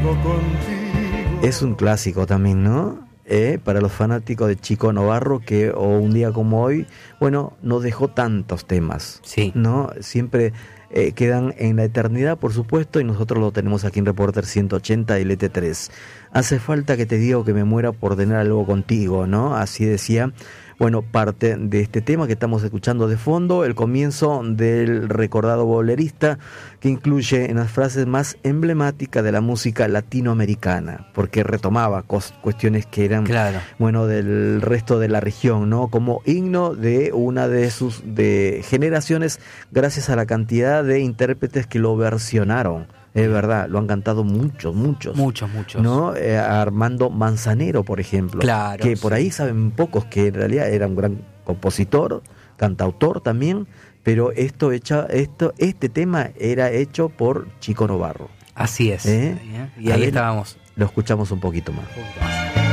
Es un clásico también, ¿no? Para los fanáticos de Chico Novarro, que un día como hoy, bueno, no dejó tantos temas, sí, ¿no? Siempre quedan en la eternidad, por supuesto, y nosotros lo tenemos aquí en Reporter 180 y LT3. Hace falta que te digo que me muera por tener algo contigo, ¿no? Así decía, bueno, parte de este tema que estamos escuchando de fondo, el comienzo del recordado bolerista, que incluye en las frases más emblemáticas de la música latinoamericana, porque retomaba cuestiones que eran, claro, bueno, del resto de la región, ¿no? Como himno de una de sus generaciones, gracias a la cantidad de intérpretes que lo versionaron. Es verdad, lo han cantado muchos. ¿No? Armando Manzanero, por ejemplo. Claro. Que por ahí saben pocos que en realidad era un gran compositor, cantautor también, pero este tema era hecho por Chico Novarro. Así es. Y ahí estábamos. Lo escuchamos un poquito más.